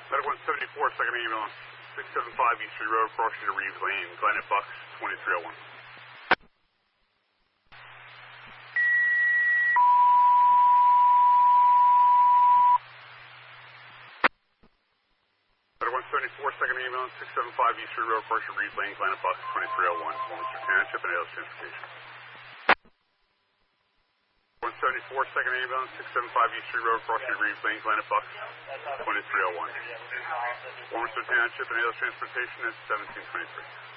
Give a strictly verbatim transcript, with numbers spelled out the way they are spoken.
Medic one seventy-four, second ambulance, six seven five East Street Road, crossing to Reeves Lane, Glennet Bucks, twenty-three oh one. Medic one seventy-four, second ambulance, six seven five East Street Road, crossing to Reeves Lane, Glennet Bucks, twenty-three oh one. Mister Township and Ailes Transportation. one seventy-four, second ambulance, six seven five East Street Road, crossing to Reeves Lane, Glennet Bucks, twenty-three oh one. Mister Township and Ailes Transportation is seventeen twenty-three.